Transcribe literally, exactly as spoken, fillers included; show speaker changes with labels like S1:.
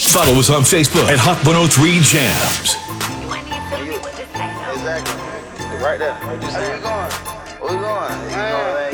S1: Follow us on Facebook at Hot one oh three Jams.
S2: Exactly. Right there. Where you going? Where you going? You going?